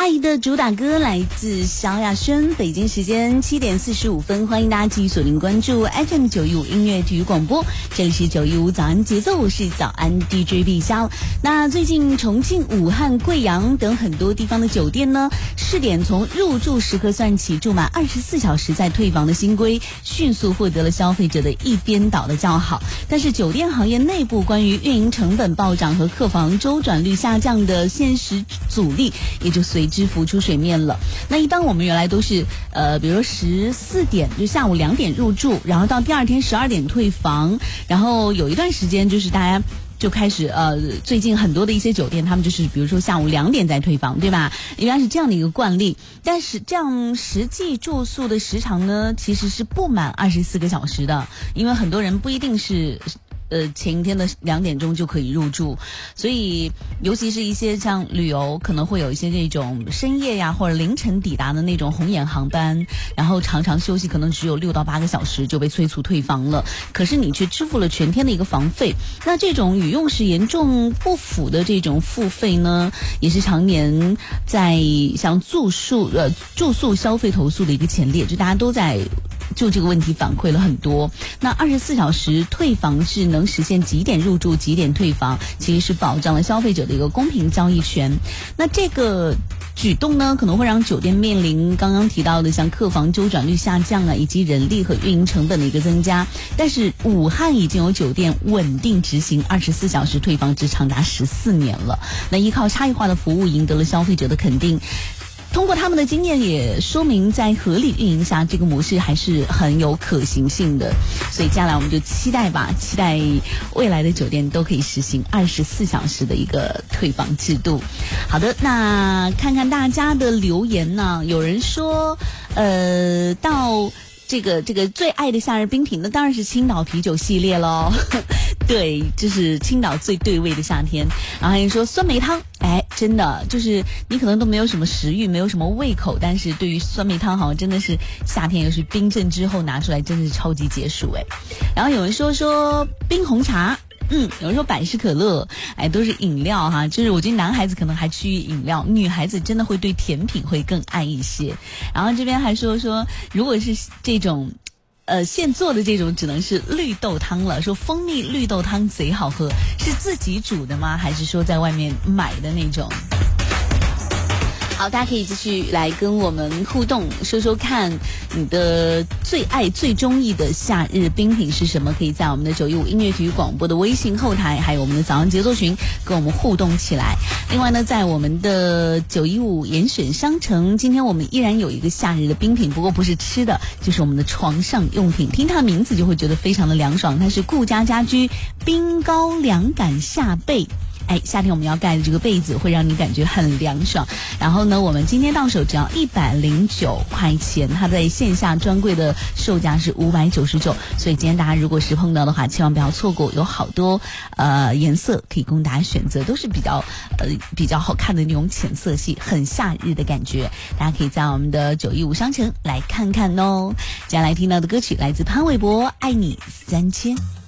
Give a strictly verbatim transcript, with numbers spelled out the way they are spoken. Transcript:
阿姨的主打歌来自萧亚轩，北京时间七点四十五分，欢迎大家继续锁定关注 F M 九一五音乐体育广播，这里是九一五早安节奏，我是早安 D J 碧霄。那最近重庆、武汉、贵阳等很多地方的酒店呢，试点从入住时刻算起，住满二十四小时再退房的新规，迅速获得了消费者的一边倒的叫好。但是酒店行业内部关于运营成本暴涨和客房周转率下降的现实阻力，也就随之浮出水面了。那一般我们原来都是呃，比如说十四点就下午两点入住，然后到第二天十二点退房，然后有一段时间就是大家就开始呃，最近很多的一些酒店他们就是比如说下午两点再退房，对吧？应该是这样的一个惯例。但是这样实际住宿的时长呢，其实是不满二十四个小时的，因为很多人不一定是呃，前一天的两点钟就可以入住，所以尤其是一些像旅游，可能会有一些这种深夜呀或者凌晨抵达的那种红眼航班，然后常常休息可能只有六到八个小时就被催促退房了。可是你却支付了全天的一个房费，那这种与用时严重不符的这种付费呢，也是常年在像住宿呃住宿消费投诉的一个前列，就大家都在就这个问题反馈了很多。那二十四小时退房制能实现几点入住几点退房，其实是保障了消费者的一个公平交易权。那这个举动呢，可能会让酒店面临刚刚提到的像客房周转率下降啊，以及人力和运营成本的一个增加。但是武汉已经有酒店稳定执行二十四小时退房制长达十四年了，那依靠差异化的服务赢得了消费者的肯定。通过他们的经验也说明在合理运营下，这个模式还是很有可行性的。所以接下来我们就期待吧，期待未来的酒店都可以实行二十四小时的一个退房制度。好的，那看看大家的留言呢，有人说呃到这个这个最爱的夏日冰品，那当然是青岛啤酒系列咯。对，这是青岛最对味的夏天。然后还有人说酸梅汤，哎，真的就是你可能都没有什么食欲，没有什么胃口，但是对于酸梅汤好像真的是夏天，又是冰镇之后拿出来，真的是超级解暑哎。然后有人说说冰红茶。嗯，有人说百事可乐，哎，都是饮料哈。就是我觉得男孩子可能还趋于饮料，女孩子真的会对甜品会更爱一些。然后这边还说说，如果是这种呃现做的这种，只能是绿豆汤了。说蜂蜜绿豆汤贼好喝，是自己煮的吗？还是说在外面买的那种？好，大家可以继续来跟我们互动，说说看你的最爱最中意的夏日冰品是什么，可以在我们的九一五音乐体育广播的微信后台，还有我们的早上节奏群跟我们互动起来。另外呢，在我们的九一五严选商城，今天我们依然有一个夏日的冰品，不过不是吃的，就是我们的床上用品，听它的名字就会觉得非常的凉爽，它是顾家家居冰高凉感夏被。哎，夏天我们要盖的这个被子会让你感觉很凉爽。然后呢，我们今天到手只要一百零九块钱，它在线下专柜的售价是五百九十九，所以今天大家如果是碰到的话，千万不要错过，有好多呃颜色可以供大家选择，都是比较呃比较好看的那种浅色系，很夏日的感觉。大家可以在我们的九一五商城来看看哦。接下来听到的歌曲来自潘玮柏，《爱你三千》。